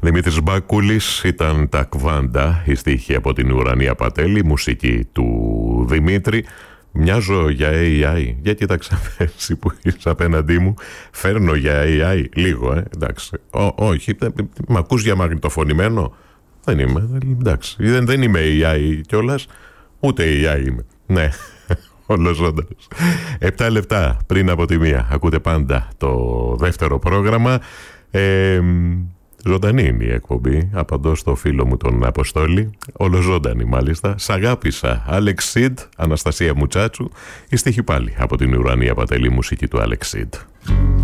Δημήτρης Μπάκουλης, ήταν τα Κβάντα, η στίχη από την Ουρανία Πατέλη, μουσική του Δημήτρη. Μοιάζω για AI, για κοίταξα πέρσι που είσαι απέναντί μου. Φέρνω για AI λίγο, εντάξει. Όχι, μ' ακούς για μαγνητοφωνημένο? Δεν είμαι, εντάξει. Δεν είμαι AI κιόλας, ούτε AI είμαι. Ναι, ολοζώντας. 7 λεπτά πριν από τη 1 ακούτε πάντα το δεύτερο πρόγραμμα. Ζωντανή είναι η εκπομπή. Απαντώ στο φίλο μου τον Αποστόλη. Ολοζώντανη μάλιστα. Σ' αγάπησα. Άλεξ Σιντ, Αναστασία Μουτσάτσου. Η στίχη πάλι από την Ουρανία Πατέλη, μουσική του Άλεξ Σιντ.